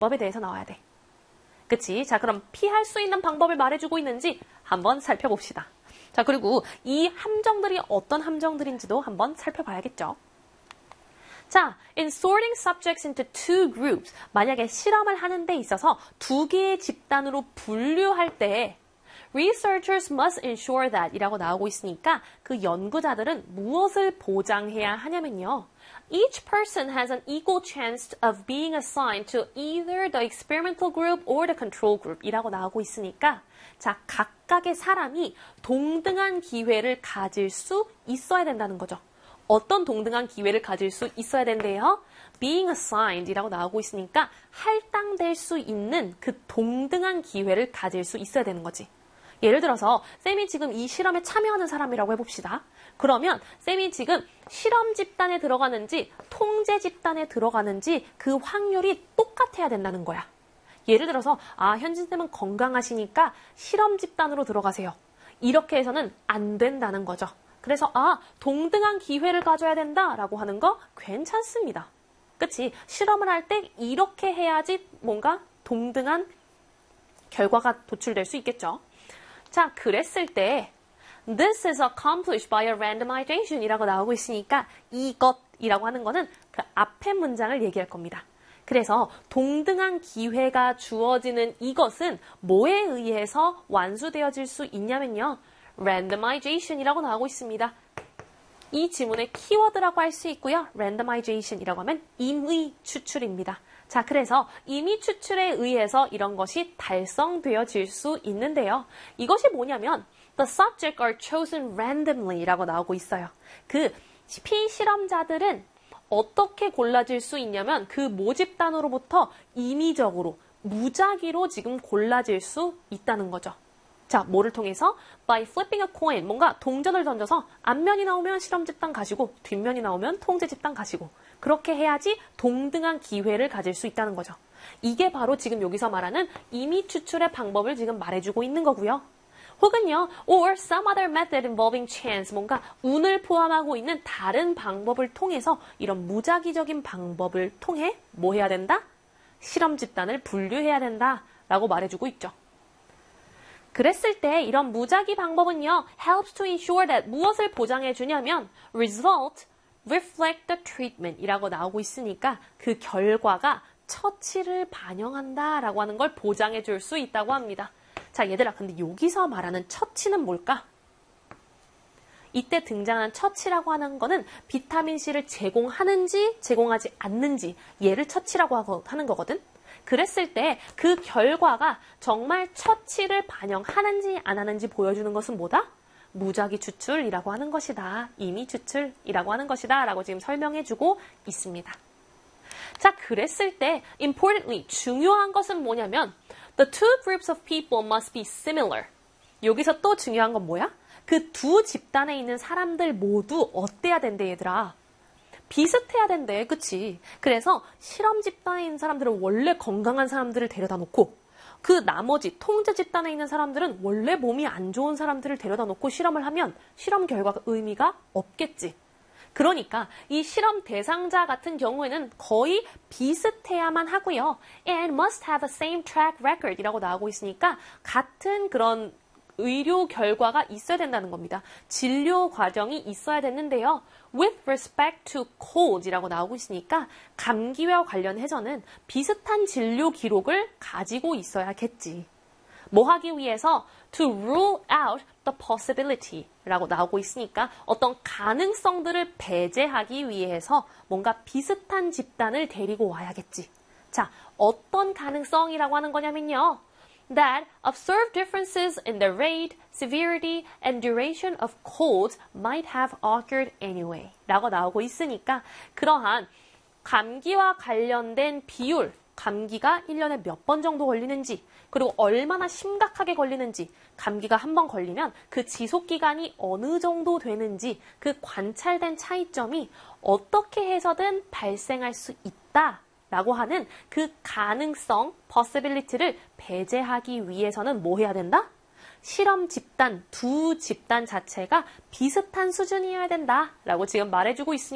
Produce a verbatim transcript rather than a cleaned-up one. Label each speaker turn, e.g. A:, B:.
A: 방법에 대해서 나와야 돼. 그치? 자, 그럼 피할 수 있는 방법을 말해주고 있는지 한번 살펴봅시다. 자, 그리고 이 함정들이 어떤 함정들인지도 한번 살펴봐야겠죠. 자, in sorting subjects into two groups, 만약에 실험을 하는 데 있어서 두 개의 집단으로 분류할 때 researchers must ensure that 이라고 나오고 있으니까 그 연구자들은 무엇을 보장해야 하냐면요. Each person has an equal chance of being assigned to either the experimental group or the control group 이라고 나오고 있으니까 자, 각각의 사람이 동등한 기회를 가질 수 있어야 된다는 거죠. 어떤 동등한 기회를 가질 수 있어야 된대요? being assigned 이라고 나오고 있으니까 할당될 수 있는 그 동등한 기회를 가질 수 있어야 되는 거지. 예를 들어서 쌤이 지금 이 실험에 참여하는 사람이라고 해봅시다. 그러면 쌤이 지금 실험 집단에 들어가는지 통제 집단에 들어가는지 그 확률이 똑같아야 된다는 거야. 예를 들어서 아 현진쌤은 건강하시니까 실험 집단으로 들어가세요. 이렇게 해서는 안 된다는 거죠. 그래서 아 동등한 기회를 가져야 된다라고 하는 거 괜찮습니다. 그치? 실험을 할 때 이렇게 해야지 뭔가 동등한 결과가 도출될 수 있겠죠. 자, 그랬을 때 This is accomplished by a randomization 이라고 나오고 있으니까 이것이라고 하는 거는 그 앞의 문장을 얘기할 겁니다. 그래서 동등한 기회가 주어지는 이것은 뭐에 의해서 완수되어질 수 있냐면요. randomization이라고 나오고 있습니다. 이 지문의 키워드라고 할 수 있고요. randomization이라고 하면 임의 추출입니다. 자, 그래서 임의 추출에 의해서 이런 것이 달성되어질 수 있는데요. 이것이 뭐냐면 the subjects are chosen randomly 라고 나오고 있어요. 그 피실험자들은 어떻게 골라질 수 있냐면 그 모집단으로부터 임의적으로 무작위로 지금 골라질 수 있다는 거죠. 자, 뭐를 통해서? by flipping a coin, 뭔가 동전을 던져서 앞면이 나오면 실험 집단 가시고 뒷면이 나오면 통제 집단 가시고 그렇게 해야지 동등한 기회를 가질 수 있다는 거죠. 이게 바로 지금 여기서 말하는 임의 추출의 방법을 지금 말해주고 있는 거고요. 혹은요, or some other method involving chance, 뭔가 운을 포함하고 있는 다른 방법을 통해서 이런 무작위적인 방법을 통해 뭐 해야 된다? 실험 집단을 분류해야 된다 라고 말해주고 있죠. 그랬을 때 이런 무작위 방법은요, helps to ensure that 무엇을 보장해 주냐면 result reflect the treatment 이라고 나오고 있으니까 그 결과가 처치를 반영한다 라고 하는 걸 보장해 줄 수 있다고 합니다. 자, 얘들아, 근데 여기서 말하는 처치는 뭘까? 이때 등장하는 처치라고 하는 거는 비타민C를 제공하는지 제공하지 않는지 얘를 처치라고 하는 거거든? 그랬을 때 그 결과가 정말 처치를 반영하는지 안 하는지 보여주는 것은 뭐다? 무작위 추출이라고 하는 것이다. 임의 추출이라고 하는 것이다. 라고 지금 설명해주고 있습니다. 자, 그랬을 때 importantly, 중요한 것은 뭐냐면 the two groups of people must be similar. 여기서 또 중요한 건 뭐야? 그 두 집단에 있는 사람들 모두 어때야 된대, 얘들아? 비슷해야 된대, 그치? 그래서 실험 집단에 있는 사람들은 원래 건강한 사람들을 데려다 놓고 그 나머지 통제 집단에 있는 사람들은 원래 몸이 안 좋은 사람들을 데려다 놓고 실험을 하면 실험 결과가 의미가 없겠지. 그러니까 이 실험 대상자 같은 경우에는 거의 비슷해야만 하고요. And must have the same track record 이라고 나오고 있으니까 같은 그런 의료 결과가 있어야 된다는 겁니다. 진료 과정이 있어야 됐는데요. With respect to colds 이라고 나오고 있으니까 감기와 관련해서는 비슷한 진료 기록을 가지고 있어야겠지. 뭐 하기 위해서? To rule out the possibility 라고 나오고 있으니까 어떤 가능성들을 배제하기 위해서 뭔가 비슷한 집단을 데리고 와야겠지. 자, 어떤 가능성이라고 하는 거냐면요. That observed differences in the rate, severity, and duration of colds might have occurred anyway 라고 나오고 있으니까 그러한 감기와 관련된 비율, 감기가 일 년에 몇 번 정도 걸리는지 그리고 얼마나 심각하게 걸리는지 감기가 한 번 걸리면 그 지속기간이 어느 정도 되는지 그 관찰된 차이점이 어떻게 해서든 발생할 수 있다 라고 하는 그 가능성, possibility를 배제하기 위해서는 뭐 해야 된다? 실험 집단, 두 집단 자체가 비슷한 수준이어야 된다 라고 지금 말해주고 있으니까